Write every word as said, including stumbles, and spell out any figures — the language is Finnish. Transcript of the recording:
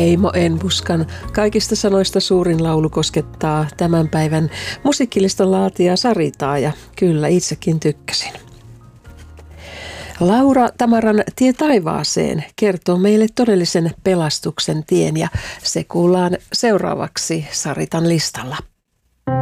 Eimo Enbuskan kaikista sanoista suurin laulu koskettaa tämän päivän musiikkilistan laatija Saritaa ja kyllä itsekin tykkäsin. Laura Tamaran Tie taivaaseen kertoo meille todellisen pelastuksen tien ja se kuullaan seuraavaksi Saritan listalla.